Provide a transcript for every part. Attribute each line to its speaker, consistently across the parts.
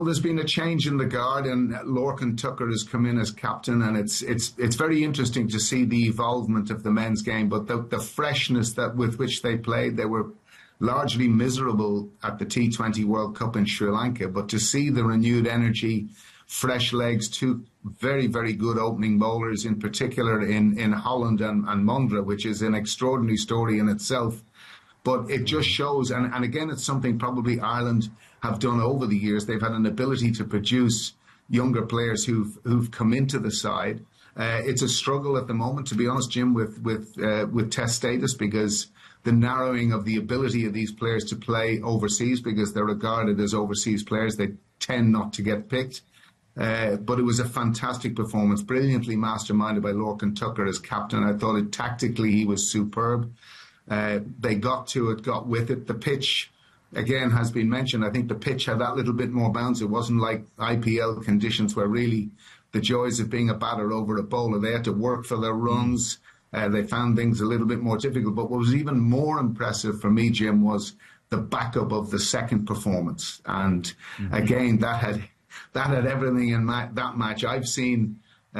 Speaker 1: there's been a change in the guard, and Lorcan Tucker has come in as captain, and it's very interesting to see the evolvement of the men's game. But the freshness with which they played, they were largely miserable at the T20 World Cup in Sri Lanka. But to see the renewed energy, fresh legs, two very, very good opening bowlers, in particular in Holland and Mundra, which is an extraordinary story in itself. But it just shows, and again, it's something probably Ireland have done over the years. They've had an ability to produce younger players who've come into the side. It's a struggle at the moment, to be honest, Jim, with Test status, because the narrowing of the ability of these players to play overseas, because they're regarded as overseas players, they tend not to get picked. But it was a fantastic performance, brilliantly masterminded by Lorcan Tucker as captain. I thought tactically he was superb. They got to it, got with it. The pitch, again, has been mentioned. I think the pitch had that little bit more bounce. It wasn't like IPL conditions where really the joys of being a batter over a bowler. They had to work for their runs. They found things a little bit more difficult. But what was even more impressive for me, Jim, was the backup of the second performance. And again, that had everything in that match. I've seen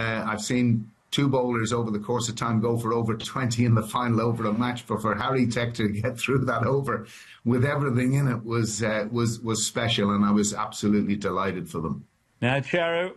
Speaker 1: two bowlers over the course of time go for over 20 in the final over a match. But for Harry Tech to get through that over with everything in it was special, and I was absolutely delighted for them.
Speaker 2: Now, Charo,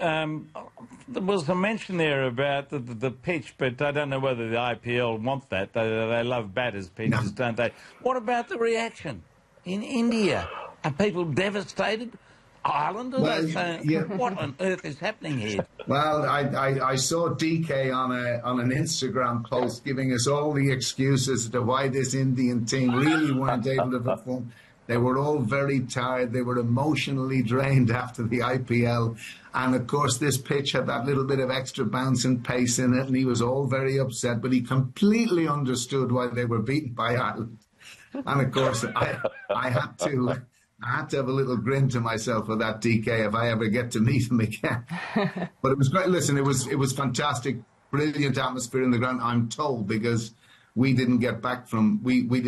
Speaker 2: there was a mention there about the pitch, but I don't know whether the IPL want that. They love batters' pitches, don't they? What about the reaction in India? Are people devastated? Ireland? What on earth is happening here?
Speaker 1: Well, I saw DK on an Instagram post giving us all the excuses as to why this Indian team really weren't able to perform. They were all very tired. They were emotionally drained after the IPL. And, of course, this pitch had that little bit of extra bounce and pace in it, and he was all very upset. But he completely understood why they were beaten by Ireland. And, of course, I had to have a little grin to myself with that, DK, if I ever get to meet him again. But it was great. Listen, it was fantastic, brilliant atmosphere in the ground, I'm told, because we didn't get back from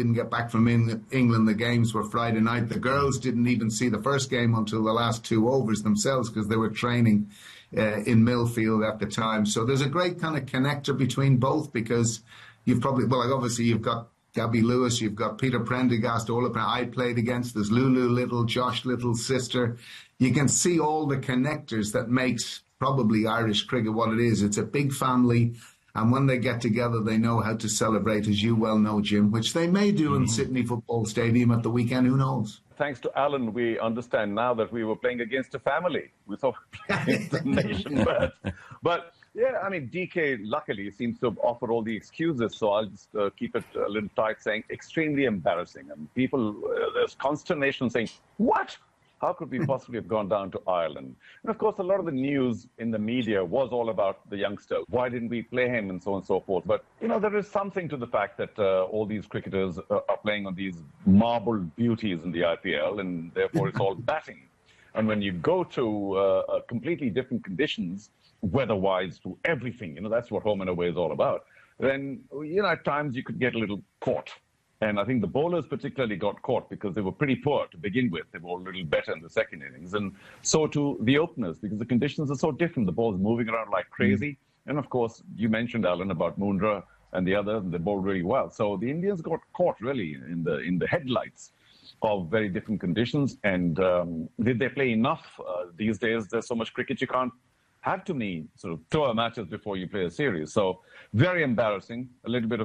Speaker 1: England. The games were Friday night. The girls didn't even see the first game until the last two overs themselves, because they were training in Millfield at the time. So there's a great kind of connector between both, because obviously you've got Gabby Lewis, you've got Peter Prendergast, I played against. There's Lulu Little, Josh Little's sister. You can see all the connectors that makes probably Irish cricket what it is. It's a big family, and when they get together, they know how to celebrate, as you well know, Jim, which they may do in Sydney Football Stadium at the weekend. Who knows?
Speaker 3: Thanks to Alan, we understand now that we were playing against a family. We thought we were playing against the nation, but yeah, I mean, DK, luckily, seems to offer all the excuses, so I'll just keep it a little tight, saying extremely embarrassing. And people, there's consternation saying, what? How could we possibly have gone down to Ireland? And, of course, a lot of the news in the media was all about the youngster. Why didn't we play him, and so on and so forth. But, there is something to the fact that all these cricketers are playing on these marble beauties in the IPL, and therefore it's all batting. And when you go to completely different conditions, weather-wise, to everything, that's what home and away is all about, then, at times you could get a little caught. And I think the bowlers particularly got caught because they were pretty poor to begin with. They were a little better in the second innings. And so too the openers, because the conditions are so different. The ball's moving around like crazy. And, of course, you mentioned, Alan, about Mundra and the others, and they bowled really well. So the Indians got caught, really, in the headlights of very different conditions. And did they play enough? These days, there's so much cricket, you can't have too many sort of tour matches before you play a series. So very embarrassing. A little bit of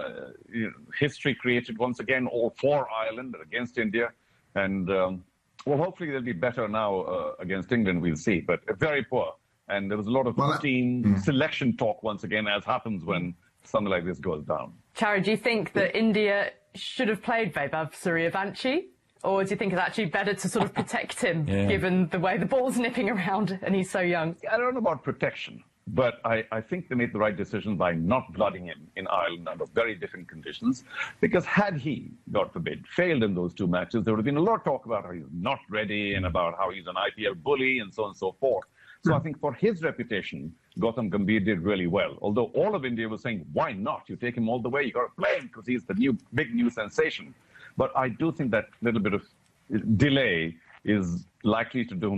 Speaker 3: history created once again, all for Ireland against India. And, hopefully they'll be better now against England, we'll see. But very poor. And there was a lot of team selection talk once again, as happens when something like this goes down.
Speaker 4: Charo, do you think that India should have played Vaibhav Suryavanshi? Or do you think it's actually better to sort of protect him, given the way the ball's nipping around and he's so young?
Speaker 3: I don't know about protection, but I think they made the right decision by not blooding him in Ireland under very different conditions. Because had he, God forbid, failed in those two matches, there would have been a lot of talk about how he's not ready and about how he's an IPL bully and so on and so forth. So I think for his reputation, Gautam Gambhir did really well. Although all of India was saying, why not? You take him all the way, you got to play him because he's the big new sensation. But I do think that little bit of delay is likely to do